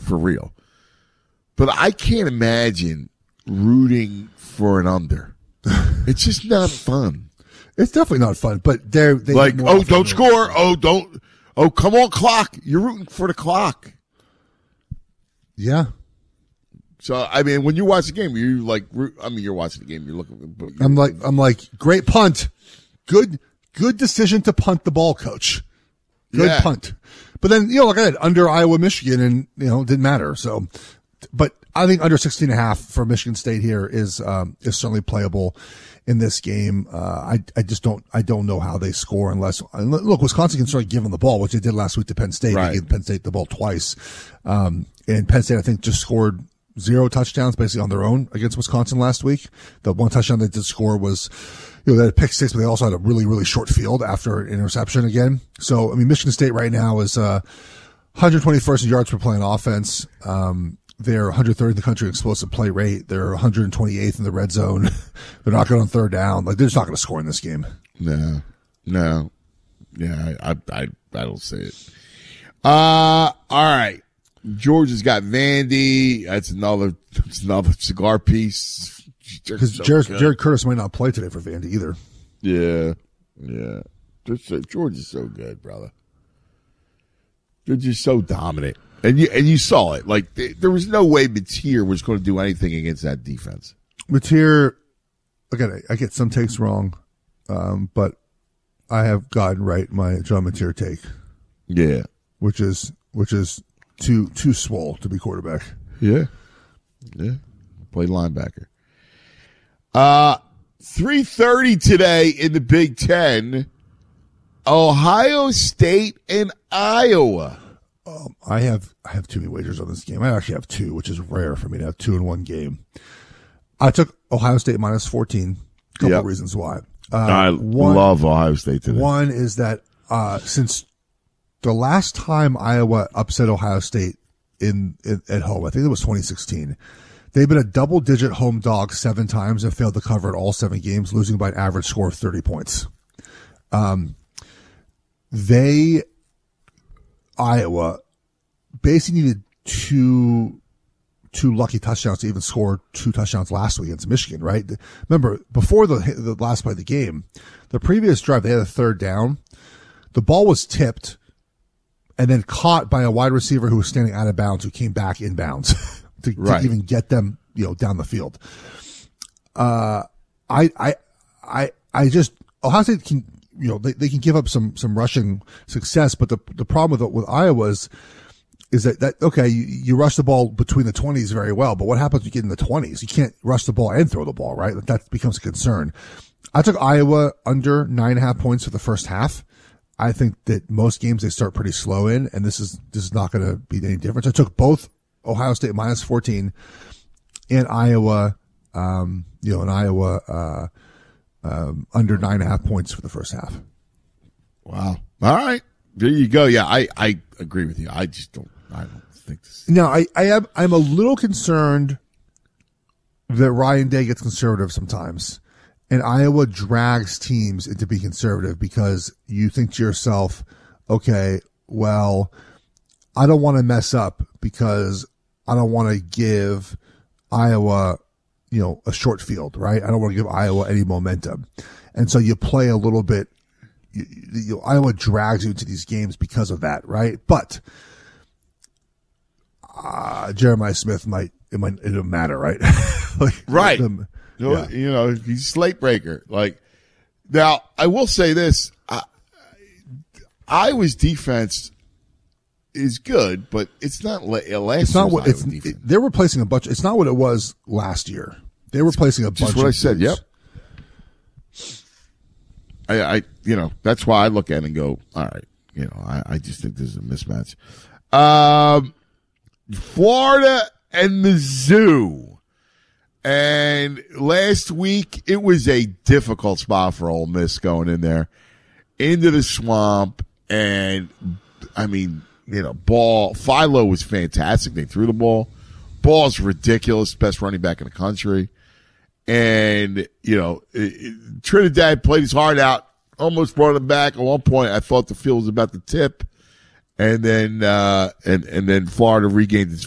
for real. But I can't imagine rooting for an under. It's just not fun. It's definitely not fun, but they like, don't score. Come on, clock. You're rooting for the clock. Yeah. So, I mean, when you watch the game, you're watching the game. You're looking. I'm like, great punt. Good decision to punt the ball, coach. Good punt. But then, like I said, under Iowa, Michigan, and, it didn't matter. So, but I think under 16.5 for Michigan State here is certainly playable in this game. I don't know how they score unless, look, Wisconsin can start giving the ball, which they did last week to Penn State. Right. They gave Penn State the ball twice. And Penn State, I think, just scored 0 touchdowns basically on their own against Wisconsin last week. The one touchdown they did score was, they had a pick six, but they also had a really, really short field after an interception again. So, I mean, Michigan State right now is 121st in yards per play on offense. They're 103rd in the country in explosive play rate. They're 128th in the red zone. They're not good on third down. Like, they're just not going to score in this game. No. Yeah, I don't see it. All right. Georgia's got Vandy. That's another cigar piece. Because Jared Curtis might not play today for Vandy either. Yeah. Georgia's so good, brother. They're just so dominant. And you saw it. Like, there was no way Mateer was going to do anything against that defense. Mateer, again, I get some takes wrong, but I have gotten right my John Mateer take. Yeah. Which is too swole to be quarterback. Yeah. Play linebacker. 3:30 today in the Big Ten. Ohio State and Iowa. I have too many wagers on this game. I actually have 2, which is rare for me to have 2 in one game. I took Ohio State minus 14. A couple of reasons why. I love Ohio State today. One is that since the last time Iowa upset Ohio State at home, I think it was 2016, they've been a double-digit home dog 7 times and failed to cover it all 7 games, losing by an average score of 30 points. Iowa basically needed two lucky touchdowns to even score 2 touchdowns last week against Michigan, right? Remember, before the last play of the game, the previous drive, they had a third down. The ball was tipped and then caught by a wide receiver who was standing out of bounds, who came back in bounds to even get them, down the field. Ohio State can, they can give up some rushing success, but the problem with Iowa is that okay, you rush the ball between the 20s very well, but what happens when you get in the 20s? You can't rush the ball and throw the ball, right? That becomes a concern. I took Iowa under 9.5 points for the first half. I think that most games they start pretty slow in, and this is not going to be any difference. I took both Ohio State minus 14 and Iowa, under 9.5 points for the first half. Wow. All right. There you go. Yeah, I agree with you. I don't think this. Now, I'm a little concerned that Ryan Day gets conservative sometimes, and Iowa drags teams into being conservative because you think to yourself, okay, well, I don't want to mess up because I don't want to give Iowa, a short field, right? I don't want to give Iowa any momentum. And so you play a little bit, Iowa drags you into these games because of that, right? But Jeremiah Smith it don't matter, right? Right. He's a slate breaker. Like, now, I will say this. Iowa's defense is good, but it's not it's not what it's. They're replacing a bunch. It's not what it was last year. They're replacing a bunch. Just what I said. Dudes. Yep. That's why I look at it and go, all right. I just think this is a mismatch. Florida and Mizzou. And last week, it was a difficult spot for Ole Miss going in there into the swamp. And, I mean, Philo was fantastic. They threw the ball. Ball's ridiculous. Best running back in the country. And, Trinidad played his heart out. Almost brought him back. At one point, I thought the field was about to tip. And then, and then Florida regained its